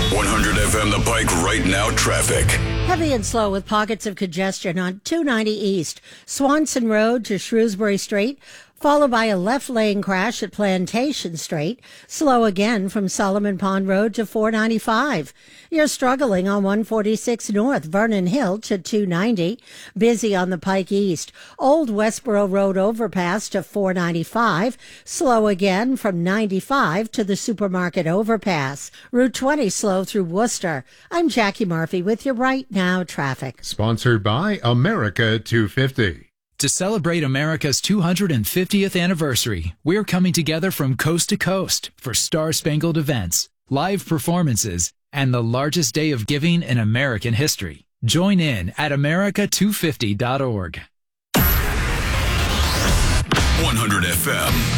100 FM The Pike right now traffic. Heavy and slow with pockets of congestion on 290 East, Swanson Road to Shrewsbury Street, followed by a left lane crash at Plantation Street. Slow again from Solomon Pond Road to 495. You're struggling on 146 North, Vernon Hill to 290. Busy on the Pike East. Old Westboro Road overpass to 495. Slow again from 95 to the supermarket overpass. Route 20 slow through Worcester. I'm Jackie Murphy with your Right Now traffic. Sponsored by America 250. To celebrate America's 250th anniversary, we're coming together from coast to coast for star-spangled events, live performances, and the largest day of giving in American history. Join in at America250.org. 100 FM